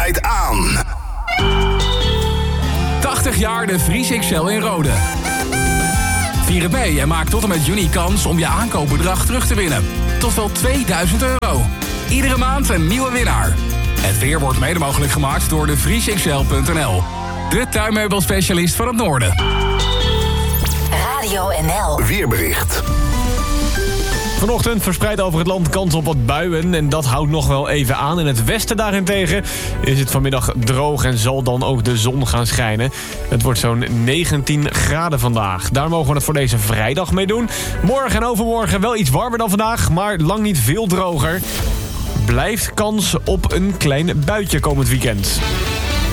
draait aan. 80 jaar de Vries XL in Rode. Vier het mee en maak tot en met juni kans om je aankoopbedrag terug te winnen. Tot wel €2000. Iedere maand een nieuwe winnaar. Het weer wordt mede mogelijk gemaakt door de vriesxl.nl. De tuinmeubelspecialist van het noorden. Radio NL. Weerbericht. Vanochtend verspreid over het land kans op wat buien en dat houdt nog wel even aan. In het westen daarentegen is het vanmiddag droog en zal dan ook de zon gaan schijnen. Het wordt zo'n 19 graden vandaag. Daar mogen we het voor deze vrijdag mee doen. Morgen en overmorgen wel iets warmer dan vandaag, maar lang niet veel droger. Blijft kans op een klein buitje komend weekend.